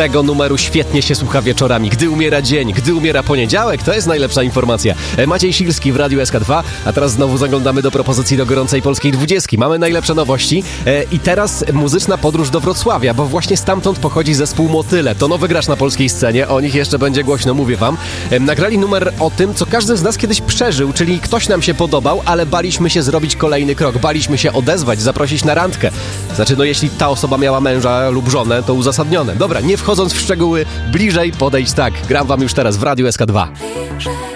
Tego numeru świetnie się słucha wieczorami. Gdy umiera dzień, gdy umiera poniedziałek, to jest najlepsza informacja. Maciej Silski w Radiu SK2, a teraz znowu zaglądamy do propozycji do gorącej polskiej 20. Mamy najlepsze nowości i teraz muzyczna podróż do Wrocławia, bo właśnie stamtąd pochodzi zespół Motyle. To nowy gracz na polskiej scenie, o nich jeszcze będzie głośno, mówię wam. Nagrali numer o tym, co każdy z nas kiedyś przeżył, czyli ktoś nam się podobał, ale baliśmy się zrobić kolejny krok, baliśmy się odezwać, zaprosić na randkę. Znaczy, no jeśli ta osoba miała męża lub żonę, to uzasadnione. Dobra, nie wchodząc w szczegóły, bliżej podejść tak. Gram wam już teraz w Radiu SK2.